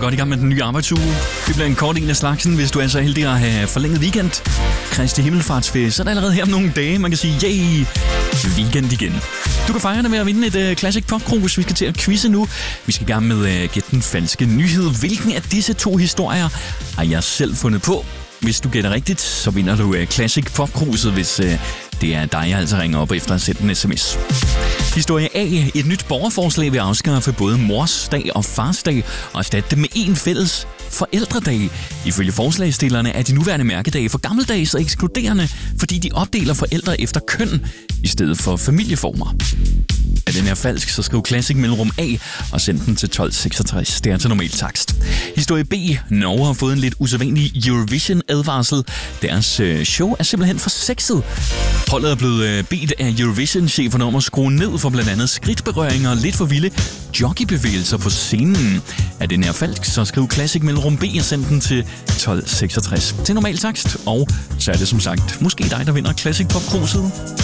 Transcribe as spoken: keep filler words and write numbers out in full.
godt i gang med den nye arbejdsuge. Det bliver en kort en af slagsen, hvis du er så heldig at have forlænget weekend. Kristi Himmelfartsferie, så er det allerede her om nogle dage, man kan sige, yay, weekend igen. Du kan fejre det med at vinde et uh, Classic Pop Cruise. Vi skal til at quizze nu. Vi skal i gang med uh, Gæt den falske nyhed. Hvilken af disse to historier har jeg selv fundet på? Hvis du gætter rigtigt, så vinder du uh, Classic Pop Cruiset, hvis uh, det er dig, jeg altså ringer op efter at sætte en sms. Historie A. Et nyt borgerforslag vil afskaffe både mors dag og fars dag og erstatte dem med en fælles forældredag. Ifølge forslagsstillerne er de nuværende mærkedage for gammeldags og ekskluderende, fordi de opdeler forældre efter køn i stedet for familieformer. Er den her falsk, så skriv Classic mellemrum A og send den til tolv seksogtres. Det er til normal takst. Historie B. Norge har fået en lidt usædvanlig Eurovision-advarsel. Deres øh, show er simpelthen for sexet. Holdet er blevet øh, bedt af Eurovision-cheferne om at skrue ned for blandt andet skridtberøringer og lidt for vilde jockeybevægelser på scenen. Er den her falsk, så skriv Classic mellemrum B og send den til tolv seksogtres. Til normal takst. Og så er det som sagt måske dig, der vinder Classic Pop Cruiset.